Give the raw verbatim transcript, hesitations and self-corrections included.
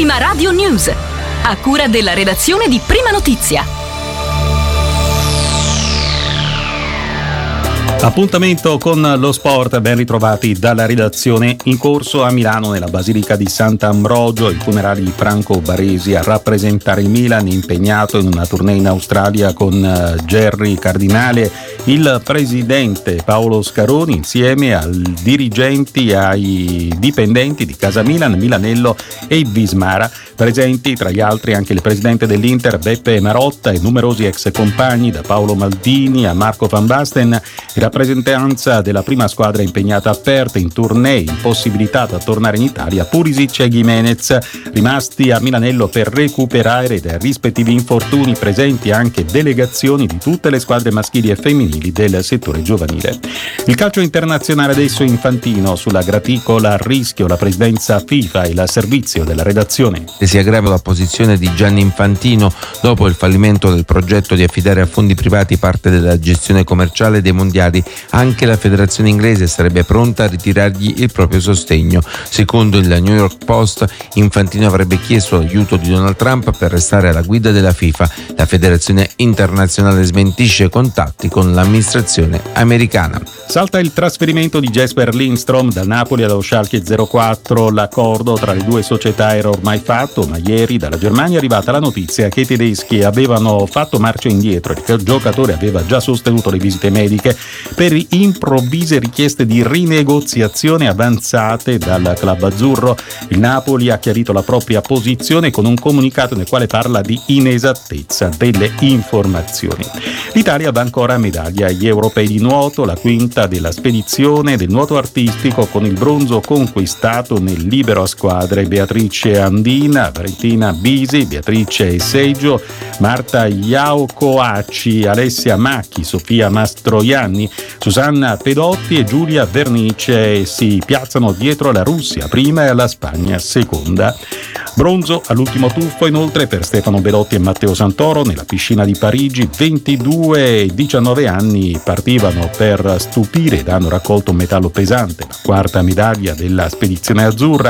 Prima Radio News, a cura della redazione di Prima Notizia. Appuntamento con lo sport, ben ritrovati dalla redazione. In corso a Milano, nella Basilica di Sant'Ambrogio, il funerale di Franco Baresi. A rappresentare il Milan, impegnato in una tournée in Australia con Gerry Cardinale, il presidente Paolo Scaroni, insieme ai dirigenti e ai dipendenti di Casa Milan, Milanello e Vismara. Presenti tra gli altri anche il presidente dell'Inter Beppe Marotta e numerosi ex compagni, da Paolo Maldini a Marco Van Basten, in rappresentanza della prima squadra impegnata a Perth in tournée, impossibilitata a tornare in Italia, Pulisic e Gimenez, rimasti a Milanello per recuperare dai rispettivi infortuni. Presenti anche delegazioni di tutte le squadre maschili e femminili del settore giovanile. Il calcio internazionale adesso infantino, sulla graticola a rischio la presidenza FIFA e il servizio della redazione. Si aggrava la posizione di Gianni Infantino dopo il fallimento del progetto di affidare a fondi privati parte della gestione commerciale dei mondiali. Anche la federazione inglese sarebbe pronta a ritirargli il proprio sostegno. Secondo il New York Post, Infantino avrebbe chiesto l'aiuto di Donald Trump per restare alla guida della FIFA. La federazione internazionale smentisce contatti con l'amministrazione americana. Salta il trasferimento di Jesper Lindstrom dal Napoli allo Schalke zero quattro. L'accordo tra le due società era ormai fatto, ma ieri dalla Germania è arrivata la notizia che i tedeschi avevano fatto marcia indietro e che il giocatore aveva già sostenuto le visite mediche per improvvise richieste di rinegoziazione avanzate dal club azzurro. Il Napoli ha chiarito la propria posizione con un comunicato nel quale parla di inesattezza delle informazioni. L'Italia va ancora a medaglia agli europei di nuoto, la quinta della spedizione del nuoto artistico, con il bronzo conquistato nel libero a squadre. Beatrice Andina, Valentina Bisi, Beatrice Seggio, Marta Iaucoacci, Alessia Macchi, Sofia Mastroianni, Susanna Pedotti e Giulia Vernice si piazzano dietro alla Russia prima e alla Spagna seconda. Bronzo all'ultimo tuffo inoltre per Stefano Belotti e Matteo Santoro nella piscina di Parigi. ventidue e diciannove anni partivano per stupire ed hanno raccolto un metallo pesante, la quarta medaglia della spedizione azzurra.